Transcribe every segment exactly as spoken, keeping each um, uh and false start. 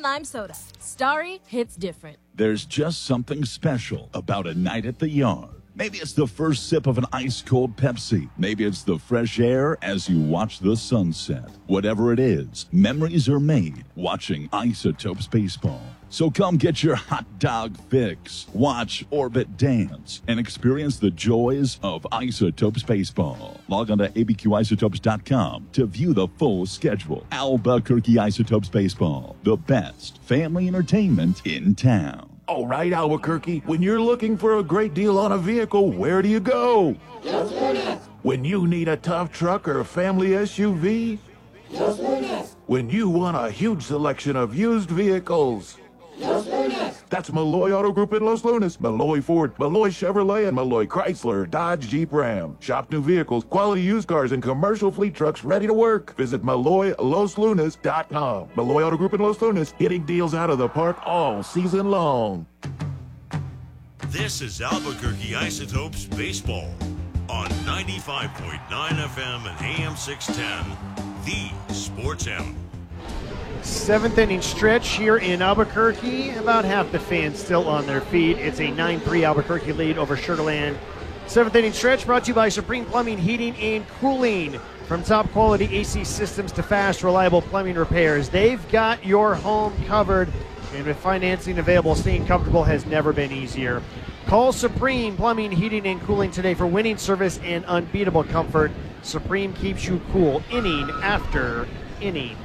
lime soda. Starry hits different. There's just something special about a night at the yard. Maybe it's the first sip of an ice-cold Pepsi. Maybe it's the fresh air as you watch the sunset. Whatever it is, memories are made watching Isotopes Baseball. So come get your hot dog fix, watch Orbit dance, and experience the joys of Isotopes Baseball. Log on to A B Q isotopes dot com to view the full schedule. Albuquerque Isotopes Baseball, the best family entertainment in town. All right, Albuquerque, when you're looking for a great deal on a vehicle, where do you go? Los Lunas. When you need a tough truck or a family S U V? Los Lunas. When you want a huge selection of used vehicles? Los Lunas. That's Malloy Auto Group in Los Lunas, Malloy Ford, Malloy Chevrolet, and Malloy Chrysler, Dodge, Jeep, Ram. Shop new vehicles, quality used cars, and commercial fleet trucks ready to work. Visit Malloy Los Lunas dot com. Malloy Auto Group in Los Lunas, hitting deals out of the park all season long. This is Albuquerque Isotopes Baseball on ninety-five point nine F M and A M six ten, the Sports Animal. Seventh inning stretch here in Albuquerque. About half the fans still on their feet. It's a nine three Albuquerque lead over Sugar Land. Seventh inning stretch brought to you by Supreme Plumbing, Heating, and Cooling. From top quality A C systems to fast, reliable plumbing repairs, they've got your home covered. And with financing available, staying comfortable has never been easier. Call Supreme Plumbing, Heating, and Cooling today for winning service and unbeatable comfort. Supreme keeps you cool inning after inning.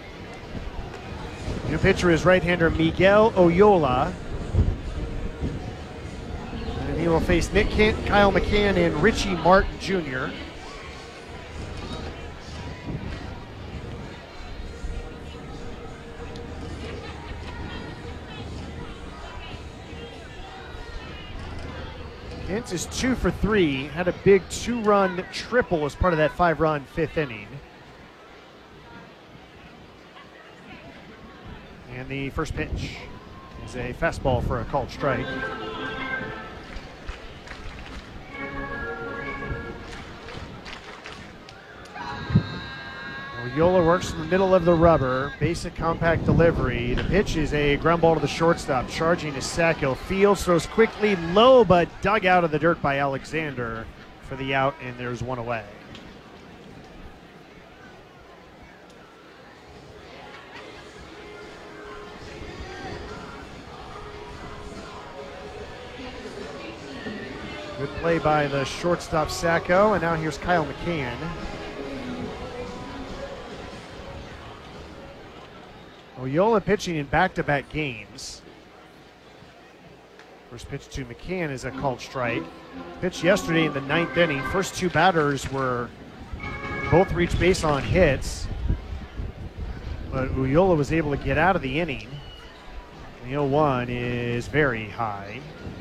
New pitcher is right-hander Miguel Oyola. And he will face Nick Kent, Kyle McCann, and Richie Martin Junior Kent is two for three, had a big two-run triple as part of that five-run fifth inning. And the first pitch is a fastball for a called strike. Oyola works in the middle of the rubber. Basic compact delivery. The pitch is a ground ball to the shortstop. Charging is Sackhill. Fields throws quickly low, but dug out of the dirt by Alexander for the out, and there's one away. Good play by the shortstop Sacco, and now here's Kyle McCann. Oyola pitching in back-to-back games. First pitch to McCann is a called strike. Pitched yesterday in the ninth inning. First two batters were both reached base on hits, but Oyola was able to get out of the inning. The oh one is very high.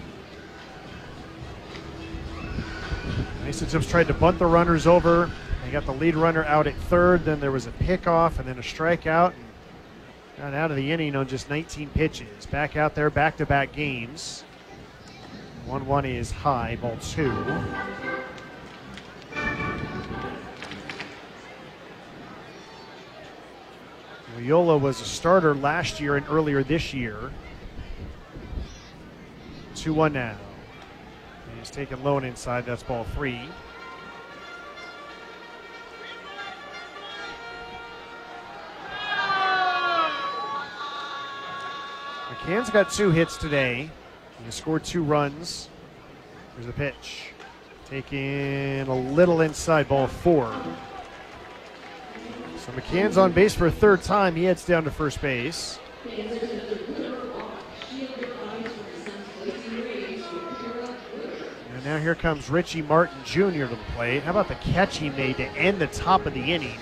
Isotopes tried to bunt the runners over. They got the lead runner out at third. Then there was a pickoff and then a strikeout. And got out of the inning on just nineteen pitches. Back out there, back-to-back games. one one is high, ball two. Oyola was a starter last year and earlier this year. two one now. He's taken low and inside. That's ball three. McCann's got two hits today. He scored two runs. Here's the pitch. Taking a little inside, ball four. So McCann's on base for a third time. He heads down to first base. Now here comes Richie Martin Junior to the plate. How about the catch he made to end the top of the inning?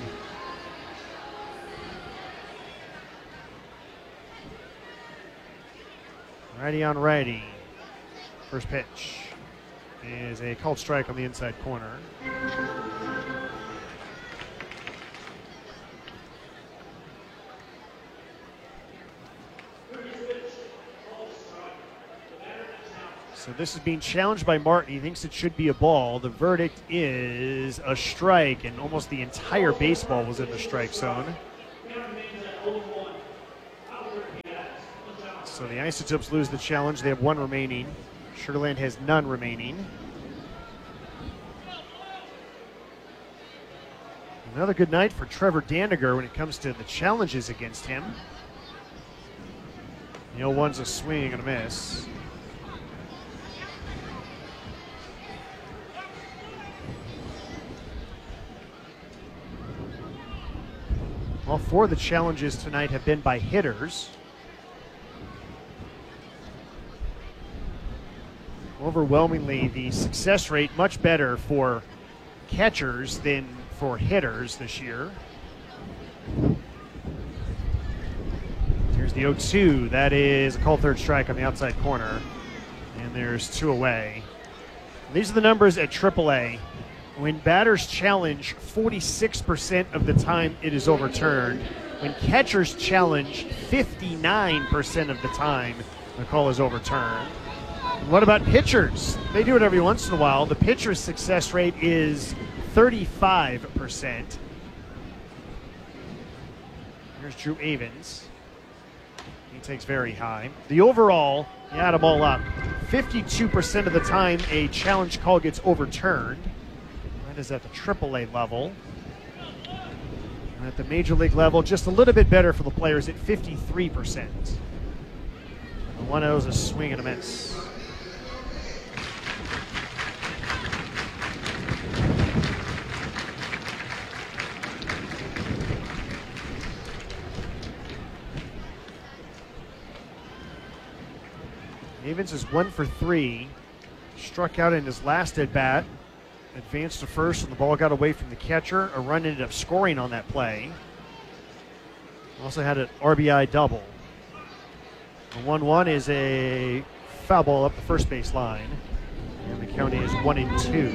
Righty on righty. First pitch is a called strike on the inside corner. So this is being challenged by Martin. He thinks it should be a ball. The verdict is a strike, and almost the entire baseball was in the strike zone. So the Isotopes lose the challenge. They have one remaining. Sugar Land has none remaining. Another good night for Trevor Daniger when it comes to the challenges against him. The oh one's a swing and a miss. All four of the challenges tonight have been by hitters. Overwhelmingly, the success rate much better for catchers than for hitters this year. Here's the oh two. That is a called third strike on the outside corner. And there's two away. These are the numbers at triple A. When batters challenge, forty-six percent of the time it is overturned. When catchers challenge, fifty-nine percent of the time the call is overturned. And what about pitchers? They do it every once in a while. The pitcher's success rate is thirty-five percent. Here's Drew Avens. He takes very high. The overall, you add them all up, fifty-two percent of the time a challenge call gets overturned. That is at the triple A level. And at the major league level, just a little bit better for the players at fifty-three percent. The one oh is a swing and a miss. Avens is one for three. Struck out in his last at bat. Advanced to first, and the ball got away from the catcher. A run ended up scoring on that play. Also had an R B I double. The one one is a foul ball up the first base line. And the count is one and two.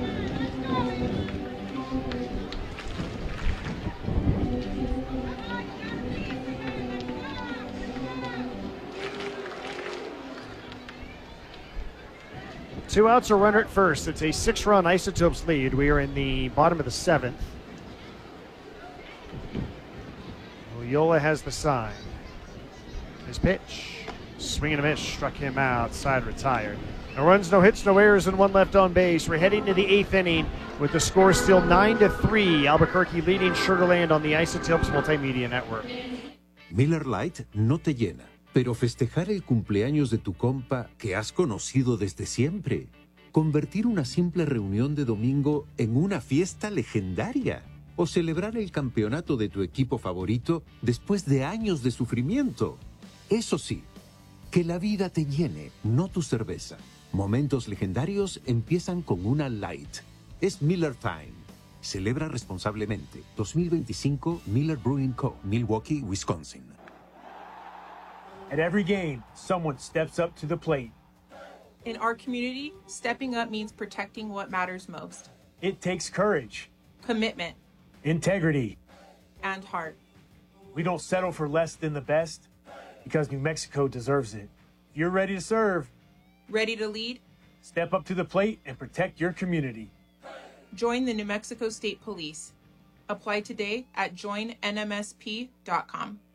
Two outs, a runner at first. It's a six-run Isotopes lead. We are in the bottom of the seventh. Loyola has the sign. His pitch. Swing and a miss. Struck him out. Side retired. No runs, no hits, no errors, and one left on base. We're heading to the eighth inning with the score still nine to three. Albuquerque leading Sugar Land on the Isotopes Multimedia Network. Miller Lite no te llena, pero festejar el cumpleaños de tu compa que has conocido desde siempre. Convertir una simple reunión de domingo en una fiesta legendaria. O celebrar el campeonato de tu equipo favorito después de años de sufrimiento. Eso sí, que la vida te llene, no tu cerveza. Momentos legendarios empiezan con una Light. Es Miller Time. Celebra responsablemente. dos mil veinticinco Miller Brewing Co., Milwaukee, Wisconsin. At every game, someone steps up to the plate. In our community, stepping up means protecting what matters most. It takes courage, Commitment, integrity. and heart. We don't settle for less than the best because New Mexico deserves it. If you're ready to serve, Ready to lead? step up to the plate and protect your community. Join the New Mexico State Police. Apply today at join N M S P dot com.